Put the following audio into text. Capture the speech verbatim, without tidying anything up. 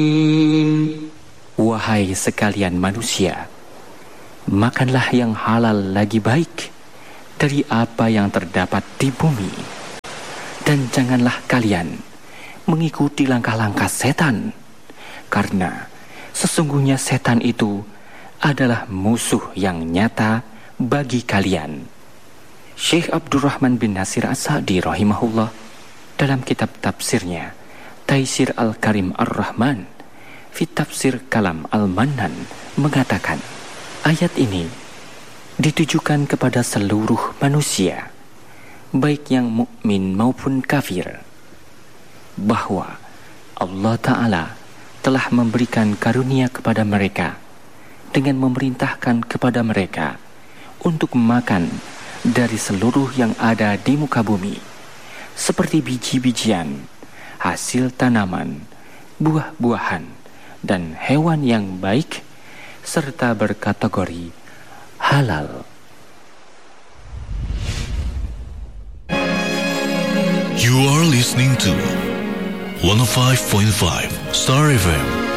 Wahai sekalian manusia, makanlah yang halal lagi baik dari apa yang terdapat di bumi, dan janganlah kalian mengikuti langkah-langkah setan, karena sesungguhnya setan itu adalah musuh yang nyata bagi kalian. Syekh Abdurrahman bin Nasir As-Sa'di rahimahullah dalam kitab tafsirnya Taisir Al-Karim Ar-Rahman fi Tafsir Kalam Al-Mannan mengatakan, ayat ini ditujukan kepada seluruh manusia, baik yang mukmin maupun kafir, bahwa Allah Ta'ala telah memberikan karunia kepada mereka dengan memerintahkan kepada mereka untuk makan dari seluruh yang ada di muka bumi, seperti biji-bijian, hasil tanaman, buah-buahan, dan hewan yang baik, serta berkategori halal. You are listening to one oh five point five Star F M.